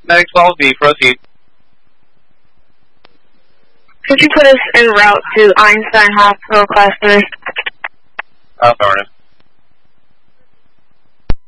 Medic 12B, proceed. Could you put us en route to Einstein Hospital, Class 3? Affirmative.